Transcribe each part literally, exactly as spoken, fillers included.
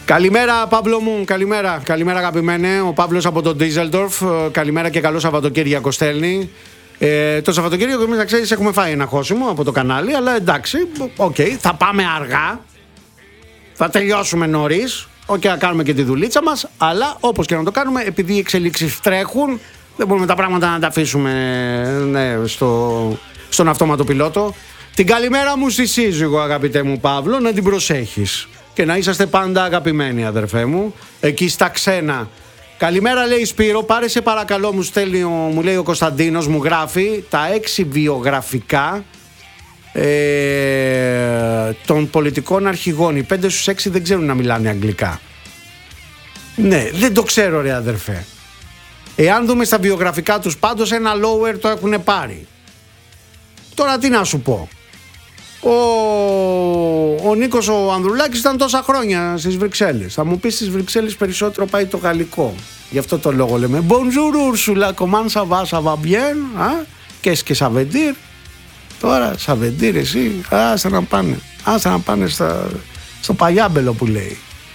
Καλημέρα Παύλο μου, καλημέρα, καλημέρα αγαπημένε. Ο Παύλος από τον Ντίζελντορφ. Καλημέρα και καλό Σαββατοκύριακο στέλνει. Ε, το Σαββατοκύριακο εμείς να ξέρεις έχουμε φάει ένα χώσιμο από το κανάλι. Αλλά εντάξει, οκ, okay, θα πάμε αργά. Θα τελειώσουμε νωρίς. Οκ, okay, θα κάνουμε και τη δουλίτσα μας. Αλλά όπως και να το κάνουμε, επειδή οι εξελίξεις τρέχουν, δεν μπορούμε τα πράγματα να τα αφήσουμε ναι, στο, στον αυτόματο πιλότο. Την καλημέρα μου στη σύζυγο, αγαπητέ μου Παύλο, να την προσέχεις. Και να είσαστε πάντα αγαπημένοι, αδερφέ μου, εκεί στα ξένα. Καλημέρα, λέει Σπύρο, πάρε σε παρακαλώ, μου στέλνει, ο, μου λέει ο Κωνσταντίνος, μου γράφει τα έξι βιογραφικά ε, των πολιτικών αρχηγών. Οι πέντε στους έξι δεν ξέρουν να μιλάνε αγγλικά. Ναι, δεν το ξέρω ρε αδερφέ. Εάν δούμε στα βιογραφικά τους πάντως ένα lower το έχουν πάρει. Τώρα τι να σου πω. Ο, ο Νίκος ο Ανδρουλάκης ήταν τόσα χρόνια στις Βρυξέλλες. Θα μου πεις στις Βρυξέλλες περισσότερο πάει το γαλλικό. Γι' αυτό το λόγο λέμε Bonjour Ursula, comment ça va, ça va bien, qu'est-ce que ça veut dire. Τώρα ça veut dire εσύ, άσε να πάνε, άσε να πάνε στα, στο παλιάμπελο που λέει.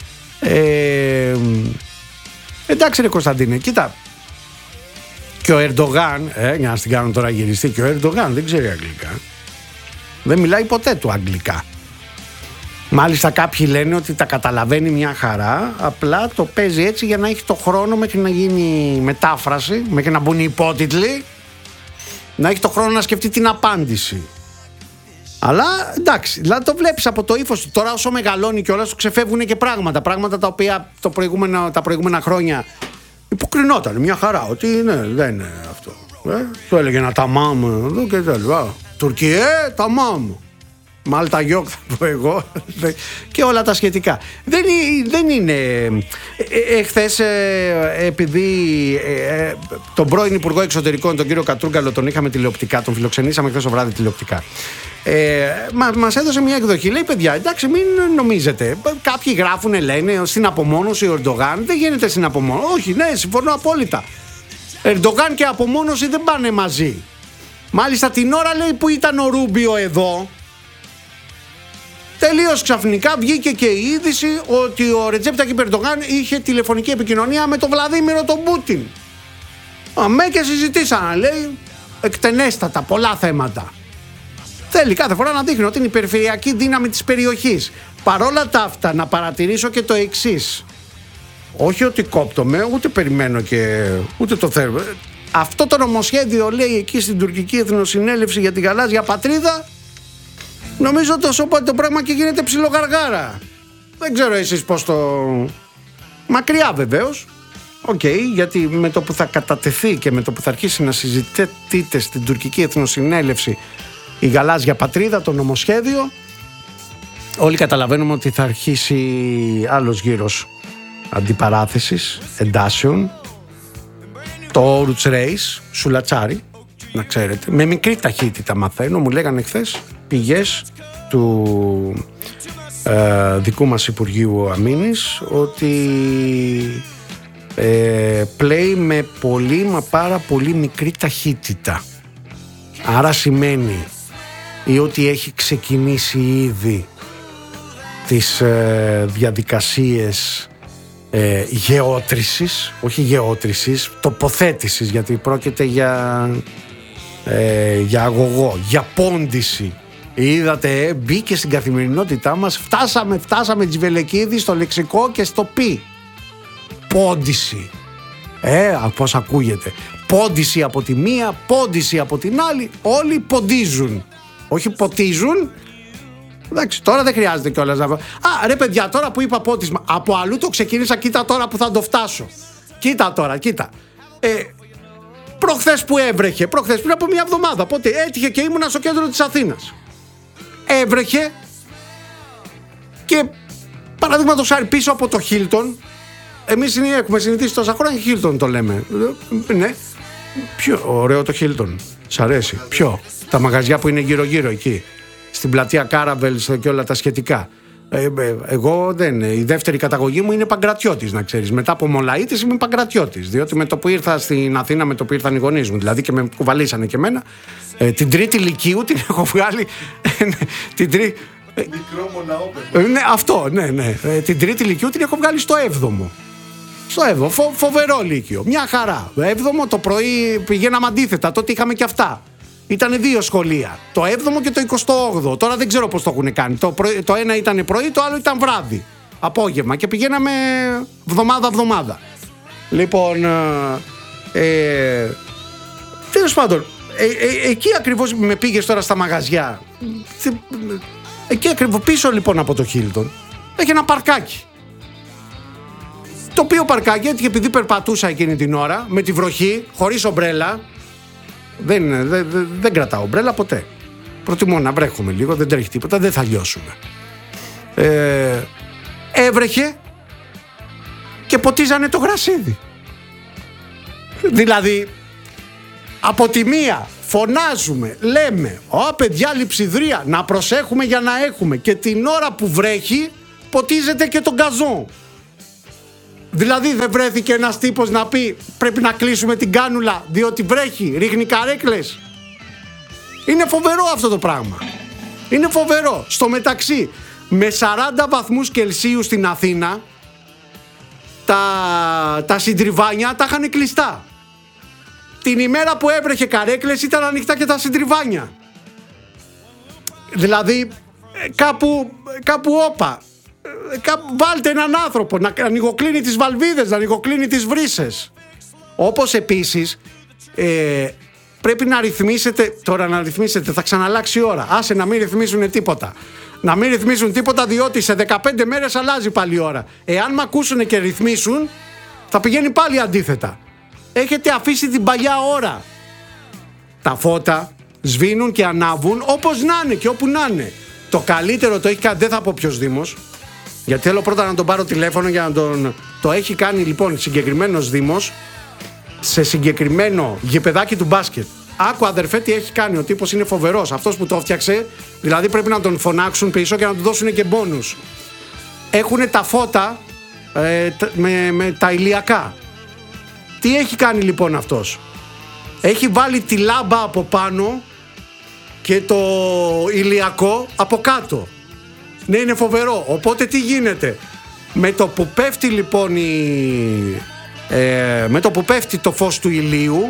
Ε, εντάξει ρε Κωνσταντίνε, κοίτα. Και ο Ερντογάν, ε, για να στην κάνω τώρα γυριστή, και ο Ερντογάν δεν ξέρει αγγλικά. Δεν μιλάει ποτέ του αγγλικά. Μάλιστα κάποιοι λένε ότι τα καταλαβαίνει μια χαρά, απλά το παίζει έτσι για να έχει το χρόνο μέχρι να γίνει μετάφραση, μέχρι να μπουν οι υπότιτλοι, να έχει το χρόνο να σκεφτεί την απάντηση. Αλλά εντάξει, δηλαδή το βλέπεις από το ύφος του. Τώρα όσο μεγαλώνει κιόλας του ξεφεύγουν και πράγματα, πράγματα τα οποία το προηγούμενο, τα προηγούμενα χρόνια υποκρινόταν μια χαρά, ότι ναι, δεν είναι αυτό. Ε, του έλεγε ένα ταμάμ εδώ και τέλος. Τουρκία, ταμάμ. Μάλτα γιόκ θα πω εγώ. Και όλα τα σχετικά. Δεν, δεν είναι. Ε, εχθές ε, επειδή ε, ε, τον πρώην Υπουργό Εξωτερικών, τον κύριο Κατρούγκαλο, τον είχαμε τηλεοπτικά, τον φιλοξενήσαμε χθες το βράδυ τηλεοπτικά. Ε, μα, μας έδωσε μια εκδοχή. Λέει παιδιά, εντάξει, μην νομίζετε. Κάποιοι γράφουν, λένε στην απομόνωση ο Ερντογάν. Δεν γίνεται στην απομόνωση. Όχι, ναι, συμφωνώ απόλυτα. Ερντογάν και απομόνωση δεν πάνε μαζί. Μάλιστα την ώρα λέει που ήταν ο Ρούμπιο εδώ, τελείως ξαφνικά βγήκε και η είδηση ότι ο Ρετζέπ Ταγιπ Ερντογάν είχε τηλεφωνική επικοινωνία με τον Βλαδίμηρο τον Πούτιν. Αμέ και συζητήσανε, λέει, εκτενέστατα, πολλά θέματα. Θέλει κάθε φορά να δείχνει ότι είναι η περιφερειακή δύναμη της περιοχής. Παρόλα τα αυτά να παρατηρήσω και το εξής. Όχι ότι κόπτομαι, ούτε περιμένω και ούτε το θέλω. Αυτό το νομοσχέδιο λέει εκεί στην τουρκική εθνοσυνέλευση για τη γαλάζια πατρίδα. Νομίζω το σώπα το πράγμα και γίνεται ψιλογαργάρα. Δεν ξέρω εσείς πώς το... Μακριά βεβαίως. Οκ, okay, γιατί με το που θα κατατεθεί και με το που θα αρχίσει να συζητείτε στην τουρκική εθνοσυνέλευση η γαλάζια πατρίδα, το νομοσχέδιο, όλοι καταλαβαίνουμε ότι θα αρχίσει άλλος γύρος αντιπαράθεσης, εντάσεων. Το Oruç Reis, σουλατσάρι, να ξέρετε, με μικρή ταχύτητα μαθαίνω, μου λέγανε χθες πηγές του ε, δικού μας Υπουργείου Αμήνης ότι ε, πλέει με πολύ μα πάρα πολύ μικρή ταχύτητα. Άρα σημαίνει ή ότι έχει ξεκινήσει ήδη τις ε, διαδικασίες Ε, γεώτρησης, όχι γεώτρησης, τοποθέτησης, γιατί πρόκειται για ε, για αγωγό, για πόντιση. Είδατε, ε, μπήκε στην καθημερινότητά μας, φτάσαμε, φτάσαμε Τζιβελεκίδη στο λεξικό και στο πι. Πόντιση. Ε, πώς ακούγεται. Πόντιση από τη μία, πόντιση από την άλλη, όλοι ποντίζουν. Όχι ποτίζουν. Εντάξει, τώρα δεν χρειάζεται κιόλας να... Α, ρε παιδιά, τώρα που είπα πότισμα, από αλλού το ξεκίνησα, κοίτα τώρα που θα το φτάσω. Κοίτα τώρα, κοίτα. Ε, προχθές που έβρεχε, προχθές πριν από μια εβδομάδα, πότε έτυχε και ήμουνα στο κέντρο της Αθήνας. Έβρεχε και παραδείγματος χάρη πίσω από το Χίλτον, εμείς έχουμε συνηθίσει τόσα χρόνια Χίλτον το λέμε. Ναι, ποιο ωραίο το Χίλτον, σ' αρέσει, ποιο, τα μαγαζιά που είναι γύρω-γύρω εκεί. Στην πλατεία Κάραβελς και όλα τα σχετικά. Ε, ε, εγώ δεν. Η δεύτερη καταγωγή μου είναι Παγκρατιώτης, να ξέρεις. Μετά από Μολαΐτης είμαι Παγκρατιώτης. Διότι με το που ήρθα στην Αθήνα, με το που ήρθαν οι γονείς μου, δηλαδή και με κουβαλήσανε και εμένα, ε, την τρίτη λυκείου την έχω βγάλει. την τρί, Μικρό μοναόπεδο. Ναι, αυτό, ναι, ναι. Ε, την τρίτη λυκειού την έχω βγάλει στο έβδομο. Στο έβδομο, Φο, φοβερό λύκειο. Μια χαρά. Έβδομο το πρωί πηγαίναμε αντίθετα. Τότε είχαμε και αυτά. Ήταν δύο σχολεία. Το έβδομο και το εικοστό όγδοο. Τώρα δεν ξέρω πώς το έχουν κάνει. Το, πρωί, το ένα ήταν πρωί, το άλλο ήταν βράδυ. Απόγευμα. Και πηγαίναμε βδομάδα-βδομάδα. Λοιπόν. Ε, τέλος πάντων. Ε, ε, εκεί ακριβώς με πήγες τώρα στα μαγαζιά. Εκεί ακριβώς πίσω λοιπόν από το Χίλτον έχει ένα παρκάκι. Το οποίο παρκάκι, έτσι, επειδή περπατούσα εκείνη την ώρα με τη βροχή, χωρίς ομπρέλα, δεν, δεν, δεν, δεν κρατάω ομπρέλα ποτέ. Προτιμώ να βρέχουμε λίγο, δεν τρέχει τίποτα, δεν θα λιώσουμε. Ε, έβρεχε και ποτίζανε το γρασίδι. Δηλαδή, από τη μία φωνάζουμε, λέμε, «Ω παιδιά, λειψιδρία, να προσέχουμε για να έχουμε», και την ώρα που βρέχει ποτίζεται και τον γκαζόν. Δηλαδή δεν βρέθηκε ένας τύπος να πει πρέπει να κλείσουμε την κάνουλα διότι βρέχει, ρίχνει καρέκλες. Είναι φοβερό αυτό το πράγμα. Είναι φοβερό. Στο μεταξύ, με σαράντα βαθμούς Κελσίου στην Αθήνα, τα, τα συντριβάνια τα είχαν κλειστά. Την ημέρα που έβρεχε καρέκλες ήταν ανοιχτά και τα συντριβάνια. Δηλαδή κάπου, κάπου όπα. Βάλτε έναν άνθρωπο να ανοιγοκλίνει τις βαλβίδες, να ανοιγοκλίνει τις βρύσες. Όπως επίσης ε, πρέπει να ρυθμίσετε. Τώρα να ρυθμίσετε, θα ξαναλλάξει η ώρα. Άσε να μην ρυθμίσουν τίποτα. Να μην ρυθμίσουν τίποτα, διότι σε δεκαπέντε μέρες αλλάζει πάλι η ώρα. Εάν μ' ακούσουν και ρυθμίσουν, θα πηγαίνει πάλι αντίθετα. Έχετε αφήσει την παλιά ώρα. Τα φώτα σβήνουν και ανάβουν όπως να είναι και όπου να είναι. Το καλύτερο το έχει κάνει, δεν θα πω ποιος δήμος, γιατί θέλω πρώτα να τον πάρω τηλέφωνο για να τον... Το έχει κάνει λοιπόν συγκεκριμένος δήμος σε συγκεκριμένο γηπεδάκι του μπάσκετ. Άκου αδερφέ τι έχει κάνει, ο τύπος είναι φοβερός. Αυτός που το έφτιαξε, δηλαδή πρέπει να τον φωνάξουν πίσω και να του δώσουν και μπόνους. Έχουνε τα φώτα ε, με, με τα ηλιακά. Τι έχει κάνει λοιπόν αυτός? Έχει βάλει τη λάμπα από πάνω και το ηλιακό από κάτω. Ναι, είναι φοβερό. Οπότε τι γίνεται? Με το που πέφτει λοιπόν η... ε, με το που πέφτει το φως του ηλίου,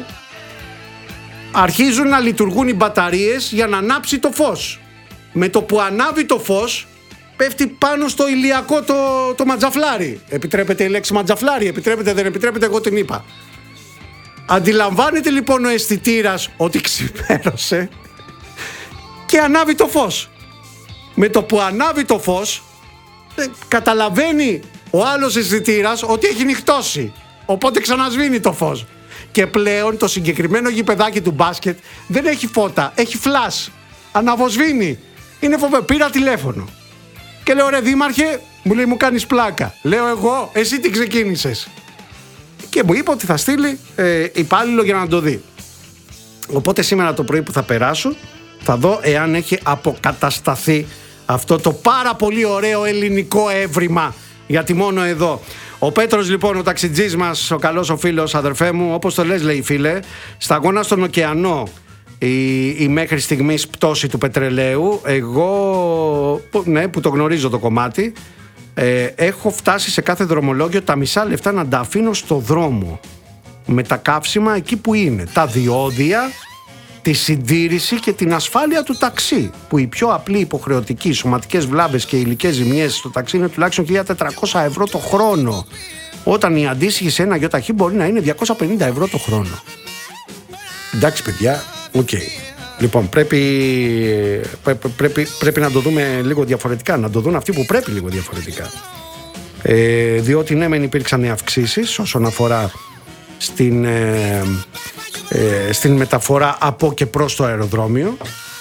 αρχίζουν να λειτουργούν οι μπαταρίες για να ανάψει το φως. Με το που ανάβει το φως, πέφτει πάνω στο ηλιακό το, το ματζαφλάρι. Επιτρέπεται η λέξη ματζαφλάρι? Επιτρέπεται, δεν επιτρέπεται? Εγώ την είπα. Αντιλαμβάνεται λοιπόν ο αισθητήρας ότι ξημέρωσε και ανάβει το φως. Με το που ανάβει το φως, ε, καταλαβαίνει ο άλλος αισθητήρας ότι έχει νυχτώσει. Οπότε ξανασβήνει το φως. Και πλέον το συγκεκριμένο γηπεδάκι του μπάσκετ δεν έχει φώτα, έχει φλας. Αναβοσβήνει. Είναι φοβερό. Πήρα τηλέφωνο και λέω, ρε δήμαρχε, μου λέει, μου κάνεις πλάκα. Λέω εγώ, εσύ τι ξεκίνησες? Και μου είπε ότι θα στείλει ε, υπάλληλο για να το δει. Οπότε σήμερα το πρωί που θα περάσω θα δω εάν έχει αποκατασταθεί αυτό το πάρα πολύ ωραίο ελληνικό έβριμα. Γιατί μόνο εδώ. Ο Πέτρος λοιπόν, ο ταξιτζής μας, ο καλός ο φίλος, αδερφέ μου, όπως το λες λέει φίλε, σταγόνα στον ωκεανό η, η μέχρι στιγμής πτώση του πετρελαίου. Εγώ, ναι, που το γνωρίζω το κομμάτι, ε, έχω φτάσει σε κάθε δρομολόγιο τα μισά λεφτά να τα αφήνω στο δρόμο με τα καύσιμα εκεί που είναι, τα διόδια, τη συντήρηση και την ασφάλεια του ταξί, που η πιο απλή υποχρεωτική σωματικές βλάβες και υλικές ζημιές στο ταξί είναι τουλάχιστον χίλια τετρακόσια ευρώ το χρόνο, όταν η αντίστοιχη σε ένα γιοταχή μπορεί να είναι διακόσια πενήντα ευρώ το χρόνο. Εντάξει παιδιά, οκ. Okay. Λοιπόν, πρέπει, πρέπει, πρέπει, πρέπει να το δούμε λίγο διαφορετικά, να το δουν αυτοί που πρέπει λίγο διαφορετικά. Ε, διότι ναι, μεν υπήρξαν αυξήσεις όσον αφορά στην... Ε, Ε, στην μεταφορά από και προς το αεροδρόμιο,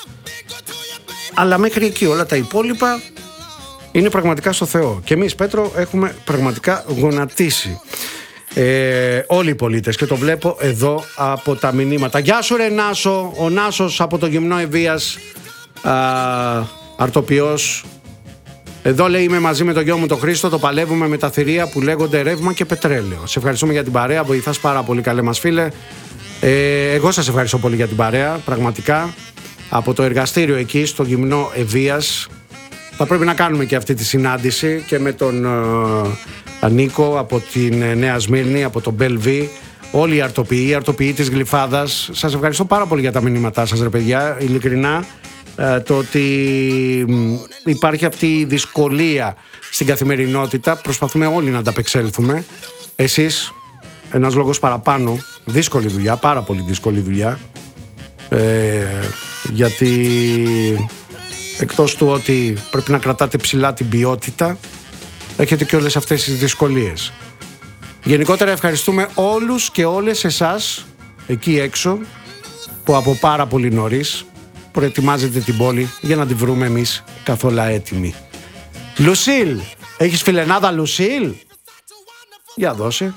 αλλά μέχρι εκεί όλα τα υπόλοιπα είναι πραγματικά στο Θεό. Και εμείς, Πέτρο, έχουμε πραγματικά γονατίσει ε, όλοι οι πολίτες, και το βλέπω εδώ από τα μηνύματα. Γεια σου ρε Νάσο, ο Νάσος από το Γυμνό Ευβίας, α, αρτοποιός. Εδώ λέει, είμαι μαζί με το γιο μου τον Χρήστο, το παλεύουμε με τα θηρία που λέγονται ρεύμα και πετρέλαιο. Σε ευχαριστούμε για την παρέα, βοηθάς πάρα πολύ, καλέ μας φίλε. Ε, εγώ σας ευχαριστώ πολύ για την παρέα, πραγματικά. Από το εργαστήριο εκεί στο Γυμνό Ευβίας, θα πρέπει να κάνουμε και αυτή τη συνάντηση και με τον uh, Νίκο από την uh, Νέα Σμύρνη, από τον Μπελβί, όλοι οι αρτοποιοί, οι αρτοποιοί της Γλυφάδας. Σας ευχαριστώ πάρα πολύ για τα μηνύματά σας, ρε παιδιά, ειλικρινά. Uh, το ότι um, υπάρχει αυτή η δυσκολία στην καθημερινότητα, προσπαθούμε όλοι να ανταπεξέλθουμε. Εσείς, ένας λόγος παραπάνω, δύσκολη δουλειά, πάρα πολύ δύσκολη δουλειά, ε, γιατί εκτός του ότι πρέπει να κρατάτε ψηλά την ποιότητα, έχετε και όλες αυτές τις δυσκολίες. Γενικότερα ευχαριστούμε όλους και όλες εσάς εκεί έξω που από πάρα πολύ νωρίς προετοιμάζετε την πόλη για να την βρούμε εμείς καθόλου έτοιμοι. Λουσίλ, έχεις φιλενάδα Λουσίλ? Για δώσε.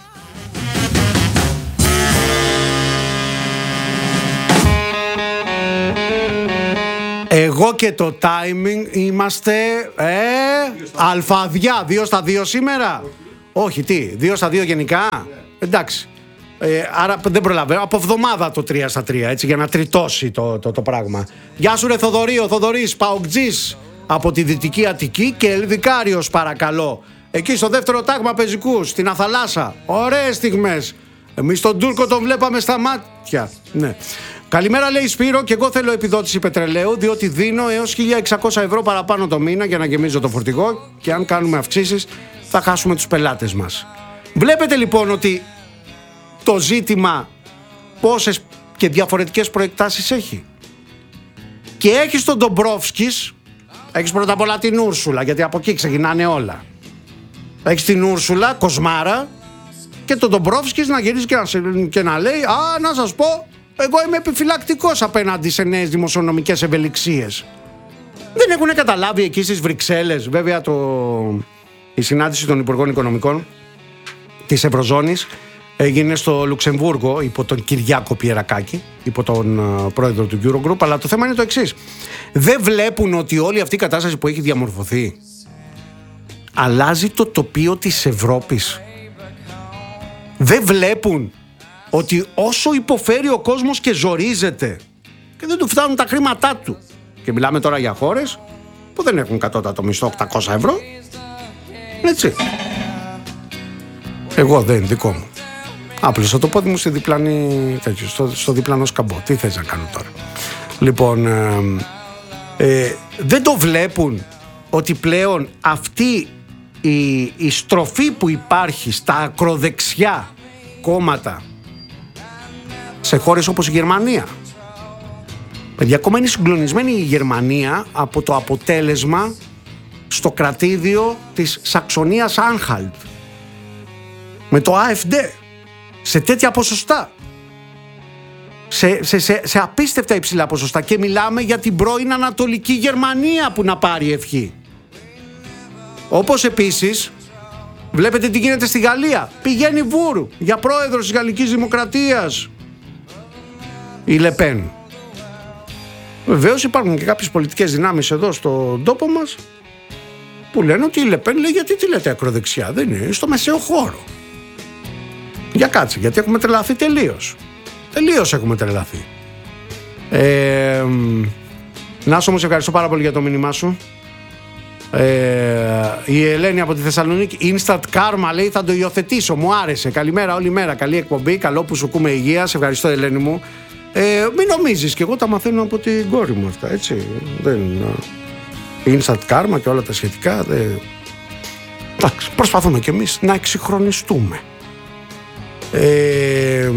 Εγώ και το timing είμαστε ε, αλφαδιά. Δύο στα δύο σήμερα. Όχι, τι, δύο στα δύο γενικά. Εντάξει. Ε, άρα δεν προλαβαίνω. Από εβδομάδα το τρία στα τρία, έτσι, για να τριτώσει το, το, το πράγμα. Γεια σου ρε Θοδωρή, ο Θοδωρής Παοκτζής από τη Δυτική Αττική και Ελδικάριος παρακαλώ. Εκεί στο δεύτερο τάγμα πεζικού, στην Αθαλάσσα. Ωραίες στιγμές. Εμείς τον Τούρκο τον βλέπαμε στα μάτια. Ναι. Καλημέρα, λέει Σπύρο, και εγώ θέλω επιδότηση πετρελαίου, διότι δίνω έως χίλια εξακόσια ευρώ παραπάνω το μήνα για να γεμίζω το φορτηγό και αν κάνουμε αυξήσεις θα χάσουμε τους πελάτες μας. Βλέπετε λοιπόν ότι το ζήτημα πόσες και διαφορετικές προεκτάσεις έχει. Και έχεις τον Ντομπρόφσκης, έχεις πρώτα απ' όλα την Ούρσουλα, γιατί από εκεί ξεκινάνε όλα. Έχεις την Ούρσουλα, κοσμάρα, και τον Ντομπρόφσκης να γυρίζει και να, και να λέει «Α, να σας πω, εγώ είμαι επιφυλακτικός απέναντι σε νέες δημοσιονομικές ευελιξίες». Δεν έχουν καταλάβει εκεί στις Βρυξέλλες, βέβαια το... η συνάντηση των Υπουργών Οικονομικών της Ευρωζώνης έγινε στο Λουξεμβούργο υπό τον Κυριάκο Πιερακάκη, υπό τον uh, πρόεδρο του Eurogroup, αλλά το θέμα είναι το εξής. Δεν βλέπουν ότι όλη αυτή η κατάσταση που έχει διαμορφωθεί αλλάζει το τοπίο της Ευρώπης. Δεν βλέπουν ότι όσο υποφέρει ο κόσμος και ζορίζεται και δεν του φτάνουν τα χρήματά του, και μιλάμε τώρα για χώρες που δεν έχουν κατώτατο μισθό οκτακόσια ευρώ, έτσι. Εγώ δεν, δικό μου. Άπλωσα το πόδι μου στη διπλανή, τέτοιο, στο, στο διπλανό σκαμπό. Τι θες να κάνω τώρα? Λοιπόν, ε, ε, δεν το βλέπουν ότι πλέον αυτή η, η στροφή που υπάρχει στα ακροδεξιά κόμματα σε χώρες όπως η Γερμανία. Παιδιά, ακόμα είναι συγκλονισμένη η Γερμανία από το αποτέλεσμα στο κρατήδιο της Σαξονίας Άνχαλτ με το AfD σε τέτοια ποσοστά, σε, σε, σε, σε απίστευτα υψηλά ποσοστά, και μιλάμε για την πρώην Ανατολική Γερμανία που να πάρει ευχή. Όπως επίσης βλέπετε τι γίνεται στη Γαλλία. Πηγαίνει βούρου για πρόεδρος της Γαλλικής Δημοκρατίας η Λεπέν. Βεβαίως υπάρχουν και κάποιες πολιτικές δυνάμεις εδώ στον τόπο μας που λένε ότι η Λεπέν, λέει, γιατί τι λέτε ακροδεξιά, δεν είναι, στο μεσαίο χώρο. Για κάτσε, γιατί έχουμε τρελαθεί τελείως. Τελείως έχουμε τρελαθεί. Ε, Νάσο μου, σε ευχαριστώ πάρα πολύ για το μήνυμά σου. Ε, η Ελένη από τη Θεσσαλονίκη, Instant Karma, λέει, θα το υιοθετήσω, μου άρεσε. Καλημέρα όλη μέρα, καλή εκπομπή, καλό που σου ακούμε, υγεία. Σε ευχαριστώ, Ελένη μου. Ε, μην νομίζεις, και εγώ τα μαθαίνω από την κόρη μου αυτά, έτσι. Δεν, Instant Karma και όλα τα σχετικά. Δεν... Εντάξει, προσπαθούμε κι εμείς να εξυγχρονιστούμε. Ε,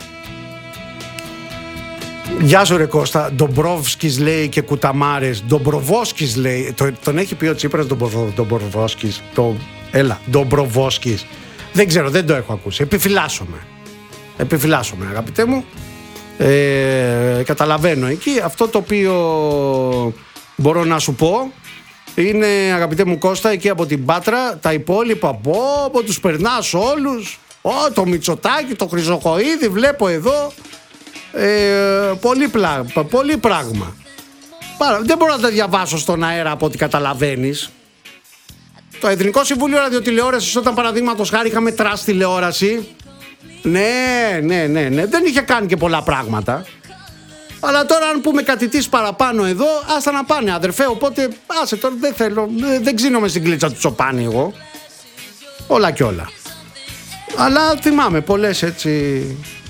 Γεια σου ρε Κώστα. Ντομπρόφσκης, λέει, και κουταμάρες. Ντομπροβόσκης, λέει. Το, τον έχει πει ο Τσίπρας Ντομπροβόσκης. Το, έλα, Ντομπροβόσκης. Δεν ξέρω, δεν το έχω ακούσει. Επιφυλάσσομαι. Επιφυλάσσομαι, αγαπητέ μου. Ε, καταλαβαίνω εκεί. Αυτό το οποίο μπορώ να σου πω είναι, αγαπητέ μου Κώστα, εκεί από την Πάτρα, τα υπόλοιπα πω, πω τους περνάς όλους. Ω, το Μητσοτάκη, το Χρυσοχοΐδη, βλέπω εδώ. Ε, πολύ, πλά, πολύ πράγμα. Δεν μπορώ να τα διαβάσω στον αέρα από ό,τι καταλαβαίνεις. Το Εθνικό Συμβούλιο Ραδιοτηλεόρασης, όταν παραδείγματος χάρη είχαμε τρας τηλεόραση, ναι, ναι, ναι, ναι, δεν είχε κάνει και πολλά πράγματα. Αλλά τώρα αν πούμε κάτι της παραπάνω εδώ, άστα να πάνε αδερφέ. Οπότε άσε τώρα, δεν θέλω, δεν ξύνομαι στην κλίτσα του Τσοπάνη εγώ. Όλα κι όλα. Αλλά θυμάμαι πολλές έτσι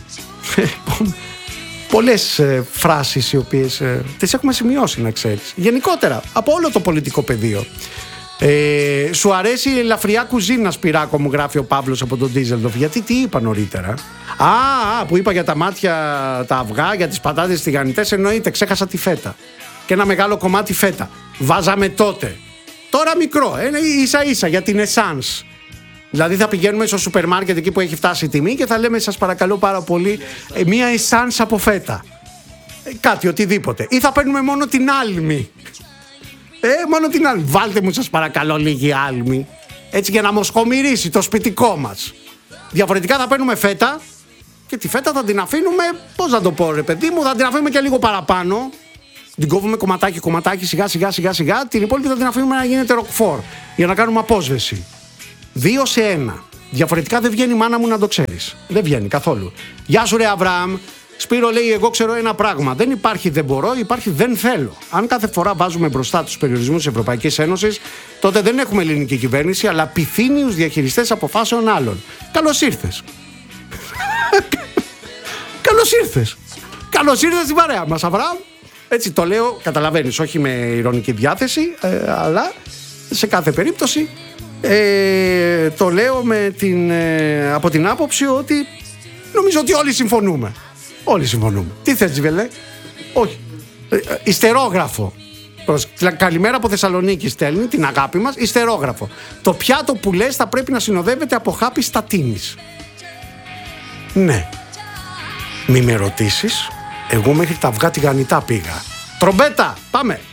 πολλές ε, φράσεις οι οποίες ε, τις έχουμε σημειώσει, να ξέρεις. Γενικότερα από όλο το πολιτικό πεδίο. ε, Σου αρέσει η ελαφριά κουζίνα, Σπυράκο μου, γράφει ο Παύλος από τον Ντίζελντοφ. Γιατί τι είπα νωρίτερα? Α, α, που είπα για τα μάτια τα αυγά, για τις πατάτες τηγανιτές. Εννοείται, ξέχασα τη φέτα. Και ένα μεγάλο κομμάτι φέτα βάζαμε τότε. Τώρα μικρό, ε, ίσα ίσα για την εσάνς. Δηλαδή θα πηγαίνουμε στο σούπερ μάρκετ εκεί που έχει φτάσει η τιμή και θα λέμε σας παρακαλώ πάρα πολύ ε, μία εσάνς από φέτα. Ε, κάτι, οτιδήποτε. Ή θα παίρνουμε μόνο την άλμη. Ε, μόνο την άλμη. Βάλτε μου σας παρακαλώ λίγη άλμη. Έτσι για να μοσχομυρίσει το σπιτικό μας. Διαφορετικά θα παίρνουμε φέτα και τη φέτα θα την αφήνουμε, πώς να το πω ρε παιδί μου, θα την αφήνουμε και λίγο παραπάνω. Την κόβουμε κομματάκι κομματάκι σιγά σιγά σιγά σιγά. Την υπόλοιπη θα την αφήνουμε να γίνεται ροκφόρ για να κάνουμε απόσβεση. Δύο σε ένα. Διαφορετικά δεν βγαίνει, μάνα μου, να το ξέρεις. Δεν βγαίνει καθόλου. Γεια σου ρε Αβραάμ. Σπύρο λέει: εγώ ξέρω ένα πράγμα. Δεν υπάρχει δεν μπορώ, υπάρχει δεν θέλω. Αν κάθε φορά βάζουμε μπροστά τους περιορισμούς της Ευρωπαϊκής Ένωσης, τότε δεν έχουμε ελληνική κυβέρνηση, αλλά πυθύνιους διαχειριστές αποφάσεων άλλων. Καλώς ήρθες. Καλώς ήρθες. Καλώς ήρθες στην παρέα μας, Αβραάμ. Έτσι το λέω, καταλαβαίνεις, όχι με ειρωνική διάθεση, ε, αλλά σε κάθε περίπτωση. Ε, το λέω με την, ε, από την άποψη ότι νομίζω ότι όλοι συμφωνούμε. Όλοι συμφωνούμε. Τι θες, Τζιβελέ? Όχι. Ε, ε, ιστερόγραφο. Καλημέρα από Θεσσαλονίκη στέλνει την αγάπη μας. Ιστερόγραφο. Το πιάτο που λες θα πρέπει να συνοδεύεται από χάπι στατίνης. Ναι. Μη με ρωτήσεις. Εγώ μέχρι τα αυγά τηγανιτά πήγα. Τρομπέτα, πάμε.